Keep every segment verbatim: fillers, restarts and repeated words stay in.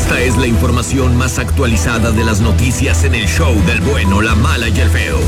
Esta es la información más actualizada de las noticias en el show del bueno, la mala y el feo.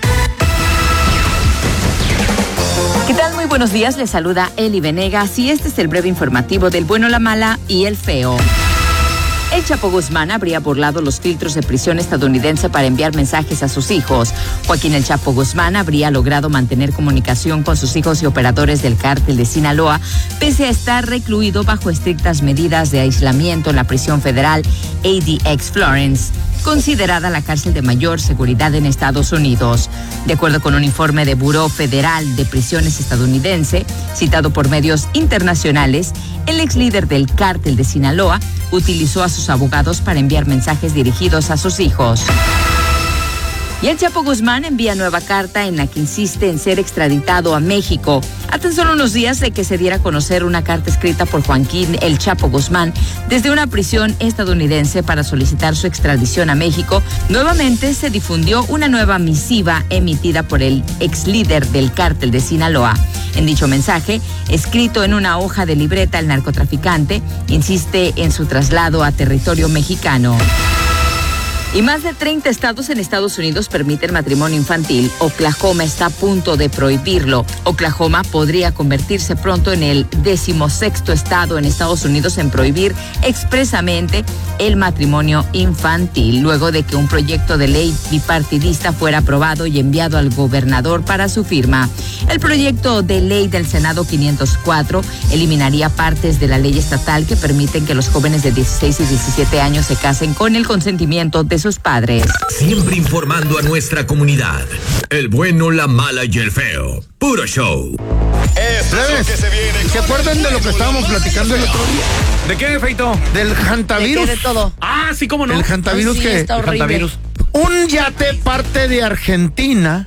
¿Qué tal? Muy buenos días, les saluda Eli Venegas y este es el breve informativo del bueno, la mala y el feo. El Chapo Guzmán habría burlado los filtros de prisión estadounidense para enviar mensajes a sus hijos. Joaquín El Chapo Guzmán habría logrado mantener comunicación con sus hijos y operadores del cártel de Sinaloa, pese a estar recluido bajo estrictas medidas de aislamiento en la prisión federal A D X Florence, considerada la cárcel de mayor seguridad en Estados Unidos. De acuerdo con un informe de Buró Federal de Prisiones estadounidense, citado por medios internacionales, el ex líder del cártel de Sinaloa utilizó a sus abogados para enviar mensajes dirigidos a sus hijos. Y el Chapo Guzmán envía nueva carta en la que insiste en ser extraditado a México. A tan solo unos días de que se diera a conocer una carta escrita por Joaquín El Chapo Guzmán desde una prisión estadounidense para solicitar su extradición a México, nuevamente se difundió una nueva misiva emitida por el ex líder del cártel de Sinaloa. En dicho mensaje, escrito en una hoja de libreta, el narcotraficante insiste en su traslado a territorio mexicano. Y más de treinta estados en Estados Unidos permiten matrimonio infantil. Oklahoma está a punto de prohibirlo. Oklahoma podría convertirse pronto en el decimosexto estado en Estados Unidos en prohibir expresamente el matrimonio infantil, luego de que un proyecto de ley bipartidista fuera aprobado y enviado al gobernador para su firma. El proyecto de ley del Senado quinientos cuatro eliminaría partes de la ley estatal que permiten que los jóvenes de dieciséis y diecisiete años se casen con el consentimiento de sus padres. Siempre informando a nuestra comunidad. El bueno, la mala y el feo. Puro show. Eso es lo que se viene. ¿Se acuerdan de lo que estábamos platicando el otro día? ¿De qué, Feito? Del hantavirus. ¿De qué? De todo. Ah, sí, cómo no. El hantavirus. Ay, sí, que está horrible. Hantavirus. Un yate parte de Argentina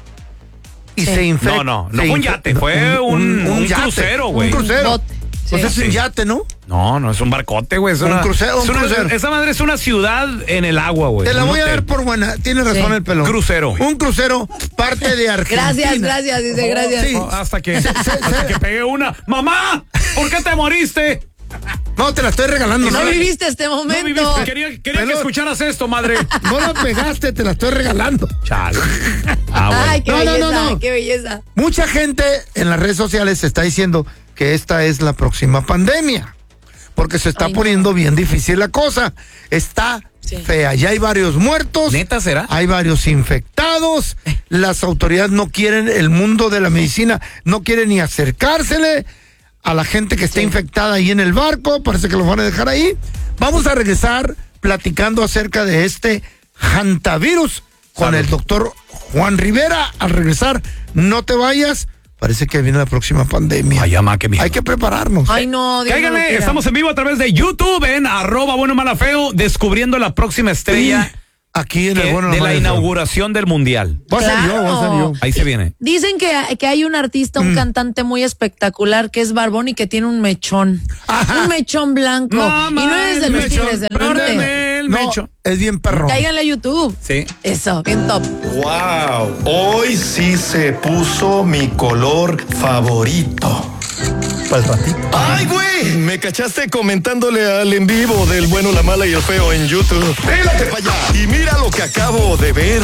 y Sí. se infecta. No, no, no fue un yate, fue un- un crucero, güey. Un crucero. Bote. Pues Sí. es un yate, ¿no? No, no, es un barcote, güey. Es Un una, crucero, es un una- crucero. Esa madre es una ciudad en el agua, güey. Te la Un voy a hotel. dar por buena. Tiene razón Sí. el pelón. Crucero. Un crucero parte de Argentina. Gracias, gracias, dice gracias. Sí. Oh, hasta que, Se- se- hasta se- que pegué una. ¡Mamá! ¿Por qué te moriste? No, te la estoy regalando. No No, viviste este No momento. viviste. Quería, quería Pero- que escucharas esto, madre. no la pegaste, te la estoy regalando. Chale. Ah, bueno. Ay, qué No, no, belleza, no, no. qué belleza. Mucha gente en las redes sociales está diciendo que esta es la próxima pandemia, porque se está Ay, no. poniendo bien difícil la cosa. Está Sí. fea. Ya hay varios muertos. ¿Neta será? Hay varios infectados. Las autoridades no quieren, el mundo de la medicina no quiere ni acercársele a la gente que está Sí. infectada ahí en el barco. Parece que los van a dejar ahí. Vamos a regresar platicando acerca de este hantavirus con Salud. el doctor Juan Rivera. Al regresar, no te vayas. Parece que viene la próxima pandemia. Ay, ama, qué miedo. Hay que prepararnos. Ay, no, Dios no lo Cáiganle, quiera. estamos en vivo a través de YouTube en arroba bueno mala feo, descubriendo la próxima estrella Aquí en que- el bueno de Malo la y Feo. inauguración del mundial. Va a ser yo, va a ser yo. Ahí se viene. Dicen que, que hay un artista, un cantante muy espectacular que es barbón y que tiene un mechón. Ajá. Un mechón blanco. y no es de el los mechón. Tigres del Préndeme Norte. el No, mecho. es bien perro. Cáiganle a YouTube. Sí. Eso, bien top. Wow, hoy sí se puso mi color favorito. Para el ratito. ¡Ay, güey! Me cachaste comentándole al en vivo del bueno, la mala y el feo en YouTube. ¡Pélate para allá! Y mira lo que acabo de ver.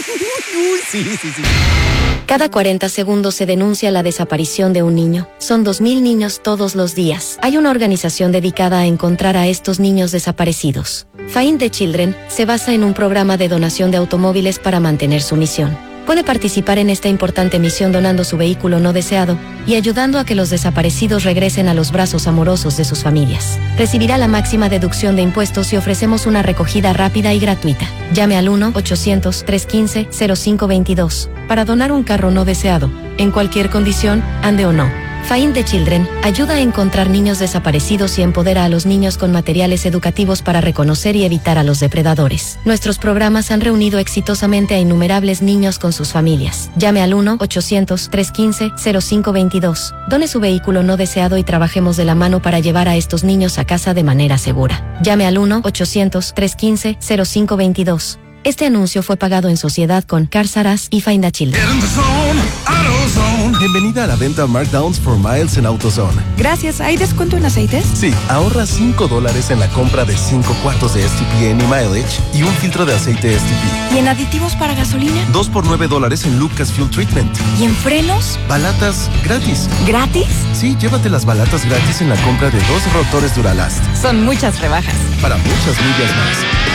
Cada cuarenta segundos se denuncia la desaparición de un niño. Son dos mil niños todos los días. Hay una organización dedicada a encontrar a estos niños desaparecidos. Find the Children se basa en un programa de donación de automóviles para mantener su misión. Puede participar en esta importante misión donando su vehículo no deseado y ayudando a que los desaparecidos regresen a los brazos amorosos de sus familias. Recibirá la máxima deducción de impuestos y ofrecemos una recogida rápida y gratuita. Llame al uno ochocientos, trescientos quince, cero cinco veintidós para donar un carro no deseado, en cualquier condición, ande o no. Find the Children ayuda a encontrar niños desaparecidos y empodera a los niños con materiales educativos para reconocer y evitar a los depredadores. Nuestros programas han reunido exitosamente a innumerables niños con sus familias. Llame al uno ochocientos, trescientos quince, cero cinco veintidós. Done su vehículo no deseado y trabajemos de la mano para llevar a estos niños a casa de manera segura. Llame al uno ochocientos, trescientos quince, cero cinco veintidós. Este anuncio fue pagado en sociedad con Carsaras y Find a Children. Bienvenida a la venta Markdowns for Miles en AutoZone. Gracias. ¿Hay descuento en aceites? Sí, ahorra cinco dólares en la compra de cinco cuartos de S T P Any Mileage y un filtro de aceite S T P. ¿Y en aditivos para gasolina? dos por nueve dólares en Lucas Fuel Treatment. ¿Y en frenos? Balatas gratis. ¿Gratis? Sí, llévate las balatas gratis en la compra de dos rotores Duralast. Son muchas rebajas. Para muchas millas más.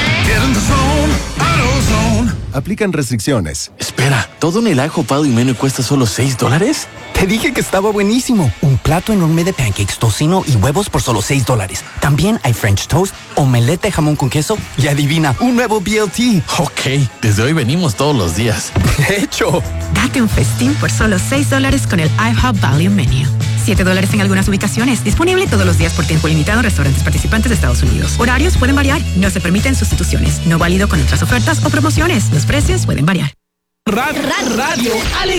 Aplican restricciones. Espera, ¿todo en el ajo pado y menú cuesta solo seis dólares? Te dije que estaba buenísimo. Un plato enorme de pancakes, tocino y huevos por solo seis dólares. También hay French toast, omelette de jamón con queso y adivina, un nuevo B L T. Ok, desde hoy venimos todos los días. De hecho, date un festín por solo seis dólares con el IHOP Value Menu. siete dólares en algunas ubicaciones. Disponible todos los días por tiempo limitado en restaurantes participantes de Estados Unidos. Horarios pueden variar. No se permiten sustituciones. No válido con otras ofertas o promociones. Los precios pueden variar. Radio, radio